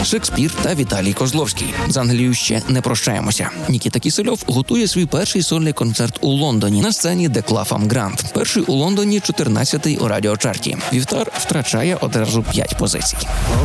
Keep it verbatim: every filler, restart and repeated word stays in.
Шекспір та Віталій Козловський. З Англією ще не прощаємося. Нікіта Кісельов готує свій перший сольний концерт у Лондоні на сцені The Clapham Grand. Перший у Лондоні, чотирнадцятий у радіочарті. Вівтар втрачає одразу п'ять позицій.